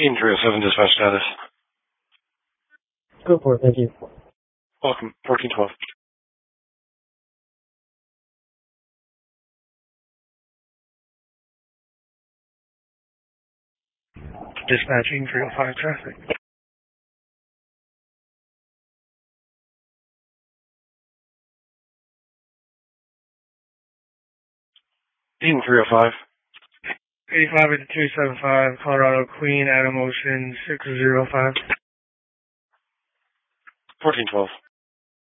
Eden 307 dispatch status. Go for it, thank you. Welcome, 1412. Dispatching 305 traffic. Eden 305. 85 into 275, Colorado Queen, Adam Ocean 605. 1412.